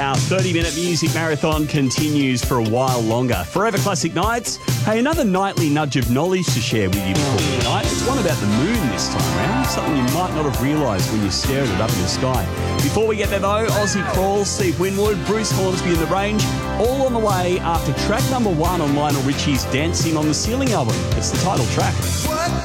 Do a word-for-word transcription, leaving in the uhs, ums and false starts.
Our thirty-minute music marathon continues for a while longer. Forever Classic Nights. Hey, another nightly nudge of knowledge to share with you before tonight. It's one about the moon this time around, something you might not have realised when you stared at it up in the sky. Before we get there though, Aussie Crawl, Steve Winwood, Bruce Hornsby and The Range, all on the way after track number one on Lionel Richie's Dancing on the Ceiling album. It's the title track.